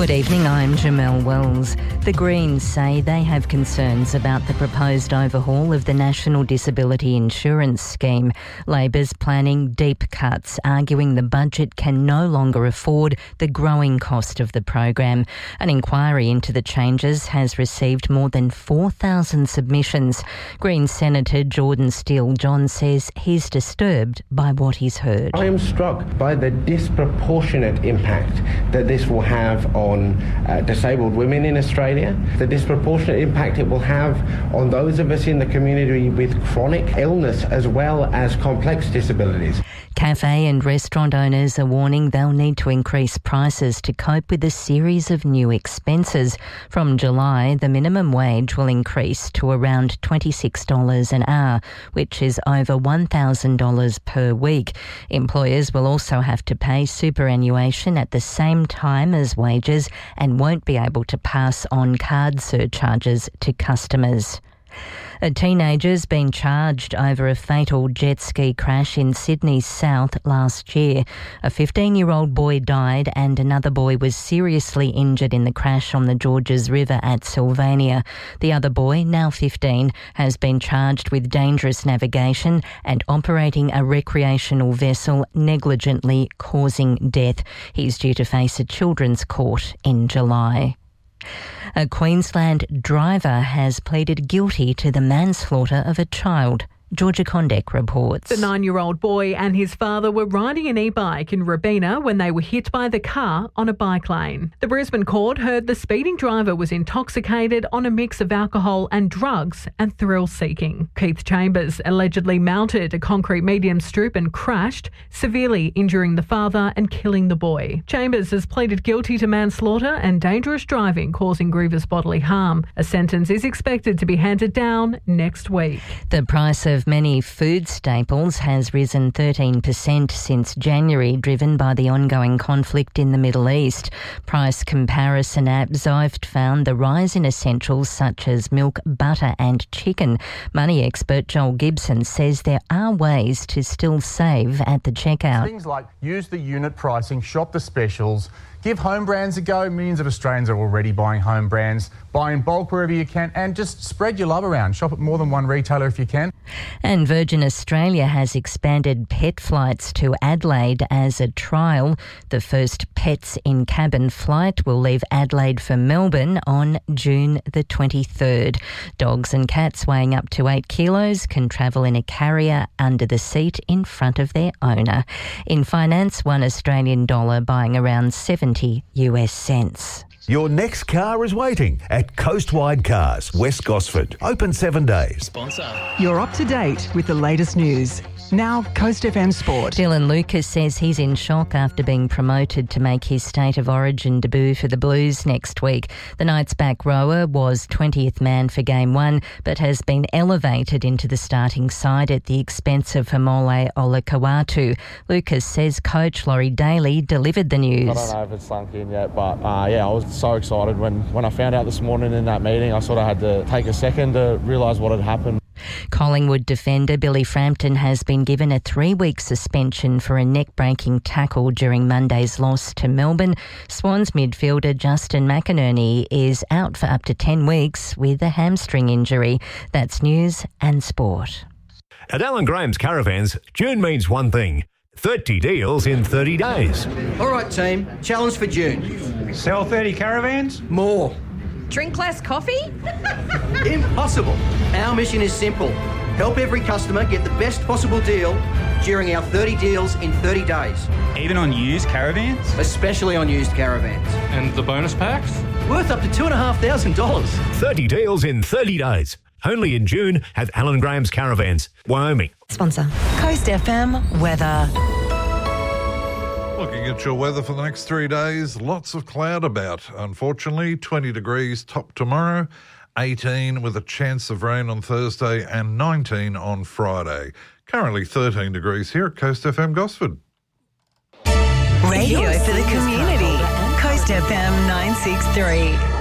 Good evening, I'm Jamelle Wells. The Greens say they have concerns about the proposed overhaul of the National Disability Insurance Scheme. Labor's planning deep cuts, arguing the budget can no longer afford the growing cost of the program. An inquiry into the changes has received more than 4,000 submissions. Greens Senator Jordan Steele-John says he's disturbed by what he's heard. I am struck by the disproportionate impact that this will have on disabled women in Australia, the disproportionate impact it will have on those of us in the community with chronic illness as well as complex disabilities. Cafe and restaurant owners are warning they'll need to increase prices to cope with a series of new expenses. From July, the minimum wage will increase to around $26 an hour, which is over $1,000 per week. Employers will also have to pay superannuation at the same time as wages and won't be able to pass on card surcharges to customers. A teenager's been charged over a fatal jet ski crash in Sydney's south last year. A 15-year-old boy died and another boy was seriously injured in the crash on the Georges River at Sylvania. The other boy, now 15, has been charged with dangerous navigation and operating a recreational vessel negligently causing death. He's due to face a children's court in July. A Queensland driver has pleaded guilty to the manslaughter of a child. Georgia Condek reports. The 9-year-old boy and his father were riding an e-bike in Robina when they were hit by the car on a bike lane. The Brisbane court heard the speeding driver was intoxicated on a mix of alcohol and drugs and thrill-seeking. Keith Chambers allegedly mounted a concrete medium stoop and crashed, severely injuring the father and killing the boy. Chambers has pleaded guilty to manslaughter and dangerous driving causing grievous bodily harm. A sentence is expected to be handed down next week. The price of many food staples has risen 13% since January, driven by the ongoing conflict in the Middle East. Price comparison app Zifed found the rise in essentials such as milk, butter and chicken. Money expert Joel Gibson says there are ways to still save at the checkout. Things like use the unit pricing, shop the specials, give home brands a go. Millions of Australians are already buying home brands. Buy in bulk wherever you can and just spread your love around. Shop at more than one retailer if you can. And Virgin Australia has expanded pet flights to Adelaide as a trial. The first Pets in Cabin flight will leave Adelaide for Melbourne on June the 23rd. Dogs and cats weighing up to 8 kilos can travel in a carrier under the seat in front of their owner. In finance, $1 Australian dollar buying around 70 US cents. Your next car is waiting at Coastwide Cars, West Gosford. Open 7 days. Sponsor. You're up to date with the latest news. Now, Coast FM Sport. Dylan Lucas says he's in shock after being promoted to make his State of Origin debut for the Blues next week. The Knights' back rower was 20th man for Game 1, but has been elevated into the starting side at the expense of Hamole Olakawatu. Lucas says coach Laurie Daly delivered the news. I don't know if it's sunk in yet, but I was so excited when I found out this morning in that meeting. I sort of had to take a second to realise what had happened. Collingwood defender Billy Frampton has been given a 3-week suspension for a neck-breaking tackle during Monday's loss to Melbourne. Swans midfielder Justin McInerney is out for up to 10 weeks with a hamstring injury. That's news and sport. At Alan Graham's Caravans, June means one thing: 30 deals in 30 days. All right, team. Challenge for June. Sell 30 caravans? More. Drink less coffee? Impossible. Our mission is simple. Help every customer get the best possible deal during our 30 deals in 30 days. Even on used caravans? Especially on used caravans. And the bonus packs? Worth up to $2,500. 30 deals in 30 days. Only in June at Alan Graham's Caravans, Wyoming. Sponsor. Coast FM Weather. Looking at your weather for the next 3 days, lots of cloud about. Unfortunately, 20 degrees top tomorrow, 18 with a chance of rain on Thursday and 19 on Friday. Currently 13 degrees here at Coast FM Gosford. Radio for the community. Coast FM 963.